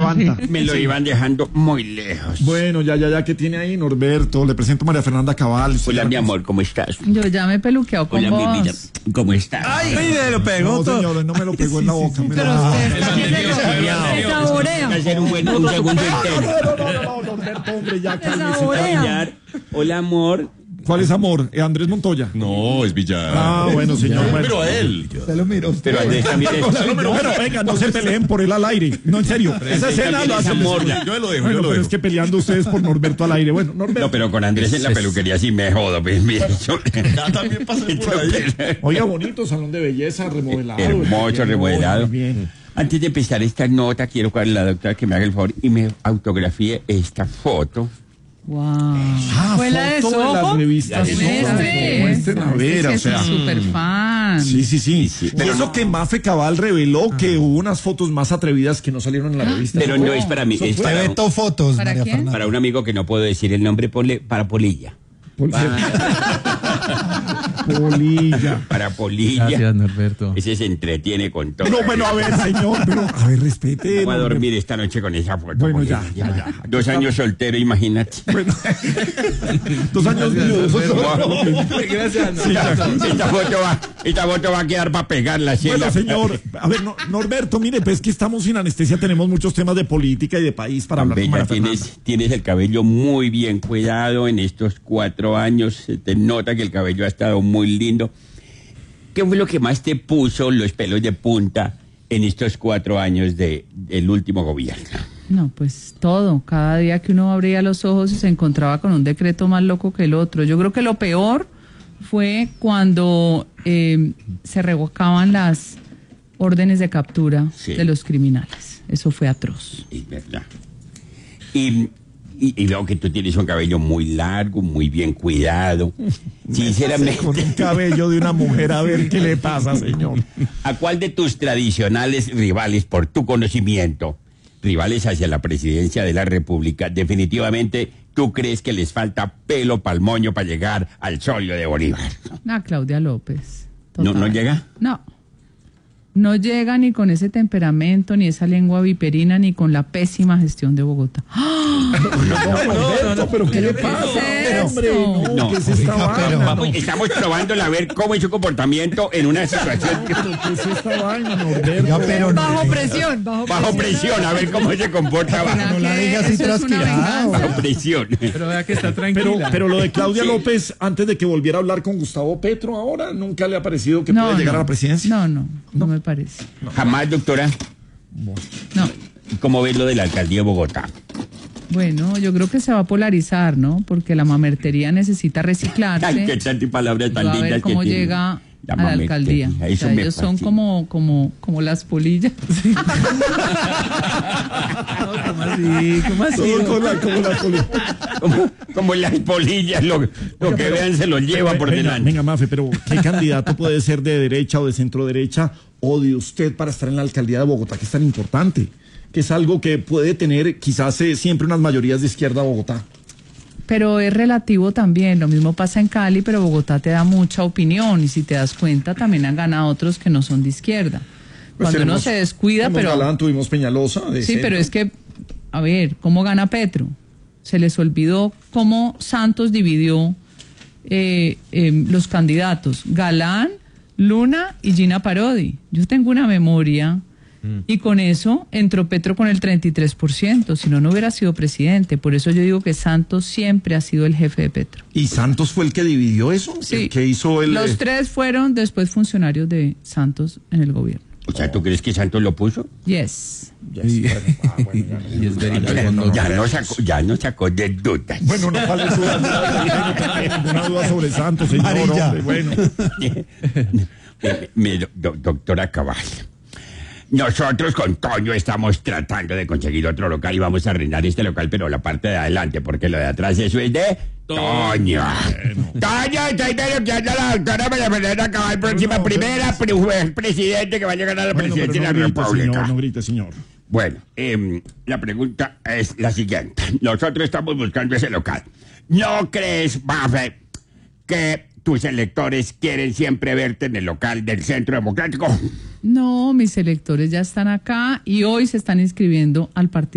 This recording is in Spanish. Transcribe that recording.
Fanta. Me lo iban dejando muy lejos. Bueno, ya, ¿qué tiene ahí Norberto? Le presento a María Fernanda Cabal. Hola, mi amor, ¿cómo estás? Yo ya me he peluqueado con Hola, vos. mi vida, ¿cómo estás? ¡Ay, mire, lo pegó No, todo! señor, no me lo pegó en la boca. Pero usted se saborea. Hacer un segundo intento. No, Norberto, hombre, ya Se cálmese. saborea. Hola, amor. ¿Cuál es amor? Andrés Montoya. No, es Villar. Ah, bueno, señor. Bueno. Pero a él. Se lo miro. Pero Andrés también es... No, pero venga, no se peleen por él al aire. No, en serio. Esa escena lo hace amor. Yo lo dejo, Bueno, yo lo pero dejo. es que peleando ustedes por Norberto al aire. Bueno, Norberto. No, pero con Andrés en la peluquería sí me jodo. Pues, mira, Ya también pasé por ahí. Oiga, bonito, salón de belleza, remodelado. Hermoso, remodelado. Muy bien. Antes de empezar esta nota, quiero que la doctora que me haga el favor y me autografíe esta foto. Wow. Ah, ¿Fue la de foto de las Soho? revistas. Muestren, a ver, o sea. Súper fan. Sí. Pero eso que Mafe Cabal reveló que hubo unas fotos más atrevidas que no salieron en la revista. Pero no es para mí, es Se para, vetó fotos, ¿Para María quién? Fernanda. para un amigo que no puedo decir el nombre, ponle para Polilla. Polilla. Para Polilla. Gracias, Norberto. Ese se entretiene con todo. No, bueno, a ver, señor, pero a ver, respete. Voy a Norberto. dormir esta noche con esa foto. Bueno, porque ya. 2 años soltero, imagínate. Bueno, 2 años viudos. Gracias, Sí, ya. Esta foto va a quedar para pegarla. ¿Sí? Bueno, señor, a ver, Norberto, mire, pues que estamos sin anestesia, tenemos muchos temas de política y de país para hablar con Bella, María Fernanda. tienes el cabello muy bien cuidado en estos 4 años. Se te nota que el cabello ha estado muy lindo. ¿Qué fue lo que más te puso los pelos de punta en estos 4 años del último gobierno? No, pues todo. Cada día que uno abría los ojos y se encontraba con un decreto más loco que el otro. Yo creo que lo peor fue cuando se revocaban las órdenes de captura Sí. de los criminales. Eso fue atroz. Es verdad. Y veo que tú tienes un cabello muy largo, muy bien cuidado. Sinceramente, Con un cabello de una mujer, a ver qué le pasa, señor. ¿a cuál de tus tradicionales rivales, por tu conocimiento, rivales hacia la presidencia de la República, definitivamente tú crees que les falta pelo pa'l moño para llegar al solio de Bolívar? Claudia López. ¿No Total. llega? No llega ni con ese temperamento, ni esa lengua viperina, ni con la pésima gestión de Bogotá. No, pero ¿qué le pasa? ¿Qué es Hombre, esto? no, ¿qué es esta vaina? Vamos, estamos probándolo a ver cómo es su comportamiento en una situación ¿Qué es esta vaina, Norberto? Ya, pero no, Bajo presión, bajo presión, a ver cómo se comporta no la diga así Eso es una trasquilado. venganza. bajo presión. Pero vea que está tranquila. Pero lo de Claudia Sí. López, antes de que volviera a hablar con Gustavo Petro, ahora nunca le ha parecido que puede llegar a la presidencia. No me parece. Jamás, doctora. No. ¿Cómo ves lo de la alcaldía de Bogotá? Bueno, yo creo que se va a polarizar, ¿no? Porque la mamertería necesita reciclarse. Ay, qué tantas palabras tan Va a lindas ver cómo que tiene. llega a la mamertería. alcaldía. O Eso sea, me ellos son fascina. como las polillas. ¿Cómo así? ¿Cómo así? Todo con la Como las polillas, lo que vean se lo lleva por delante. Venga, Mafe, pero ¿qué candidato puede ser de derecha o de centro derecha o de usted para estar en la alcaldía de Bogotá, que es tan importante? Que es algo que puede tener quizás siempre unas mayorías de izquierda a Bogotá. Pero es relativo también. Lo mismo pasa en Cali, pero Bogotá te da mucha opinión. Y si te das cuenta, también han ganado otros que no son de izquierda. Pues Cuando uno tenemos- se descuida, tenemos pero... Galán, tuvimos Peñalosa. de Sí, centro. pero es que, a ver, ¿cómo gana Petro? Se les olvidó cómo Santos dividió los candidatos. Galán, Luna y Gina Parodi. Yo tengo una memoria y con eso entró Petro con el 33%. Si no, no hubiera sido presidente. Por eso yo digo que Santos siempre ha sido el jefe de Petro. ¿Y Santos fue el que dividió eso? Sí. ¿El que hizo el...? Los tres fueron después funcionarios de Santos en el gobierno. O sea, ¿tú crees que Santos lo puso? Yes. Y es verídico. Ya no sacó de dudas. Bueno, no vale su ninguna duda sobre Santos, señor. Amarilla. Hombre, bueno. Doctora Cabal, nosotros con Toño estamos tratando de conseguir otro local y vamos a arrendar este local, pero la parte de adelante, porque lo de atrás eso es de Toño. Toño, estoy denunciando a la doctora María Fernanda Cabal, próxima primera presidente que va a llegar a la Bueno, presidencia pero de la no grite, República. señor, no grite, señor. Bueno, la pregunta es la siguiente. Nosotros estamos buscando ese local. ¿No crees, Mafe, que tus electores quieren siempre verte en el local del Centro Democrático? No, mis electores ya están acá y hoy se están inscribiendo al partido.